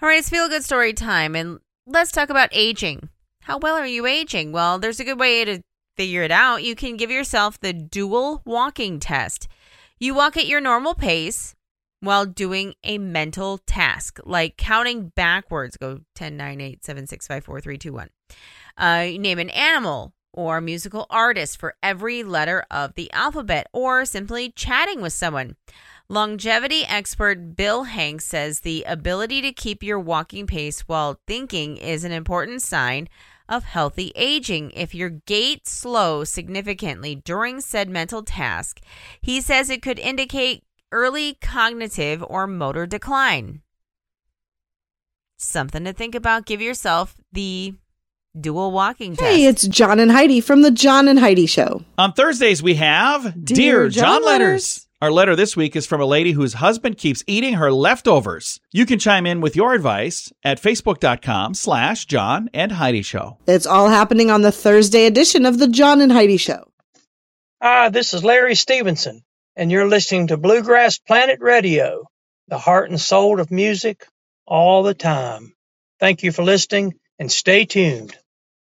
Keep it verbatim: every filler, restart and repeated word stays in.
All right, it's Feel Good Story time, and let's talk about aging. How well are you aging? Well, there's a good way to figure it out. You can give yourself the dual walking test. You walk at your normal pace while doing a mental task, like counting backwards. Go ten, nine, eight, seven, six, five, four, three, two, one. Uh, name an animal or musical artist for every letter of the alphabet, or simply chatting with someone. Longevity expert Bill Hanks says the ability to keep your walking pace while thinking is an important sign of healthy aging. If your gait slows significantly during said mental task, he says it could indicate early cognitive or motor decline. Something to think about. Give yourself the dual walking test. Hey, it's John and Heidi from the John and Heidi Show. On Thursdays, we have Dear, Dear John, John Letters. Letters. Our letter this week is from a lady whose husband keeps eating her leftovers. You can chime in with your advice at facebook.com slash John and Heidi Show. It's all happening on the Thursday edition of the John and Heidi Show. Hi, this is Larry Stevenson, and you're listening to Bluegrass Planet Radio, the heart and soul of music all the time. Thank you for listening, and stay tuned.